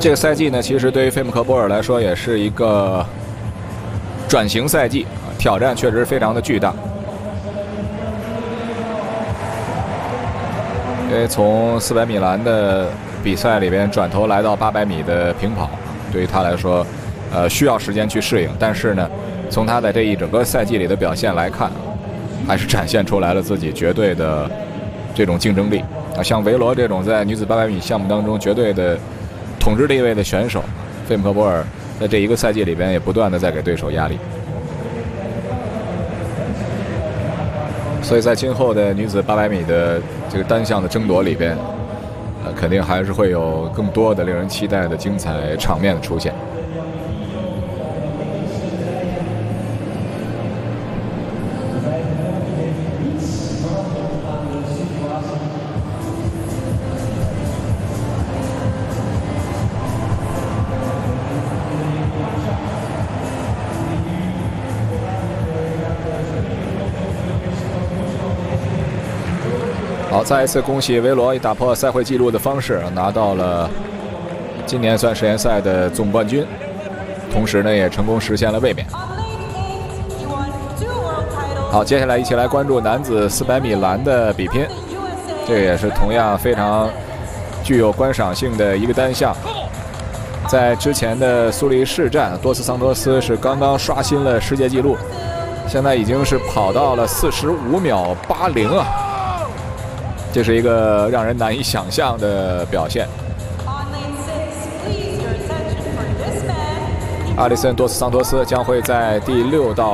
这个赛季呢，其实对于费姆科波尔来说也是一个转型赛季，挑战确实非常的巨大。因为从400米栏的比赛里边转头来到800米的平跑，对于他来说，需要时间去适应。但是呢，从他在这一整个赛季里的表现来看，还是展现出来了自己绝对的这种竞争力。像维罗这种在女子800米项目当中绝对的统治地位的选手，费姆科波尔在这一个赛季里边也不断的在给对手压力。所以在今后的女子800米的这个单项的争夺里边，肯定还是会有更多的令人期待的精彩场面的出现。好，再一次恭喜维罗以打破赛会纪录的方式拿到了今年算实验赛的总冠军，同时呢也成功实现了卫冕。好，接下来一起来关注男子400米栏的比拼，这也是同样非常具有观赏性的一个单项。在之前的苏黎世站，多斯桑托斯是刚刚刷新了世界纪录，现在已经是跑到了45秒80啊。这是一个让人难以想象的表现。阿里森·多斯桑托斯将会在第6到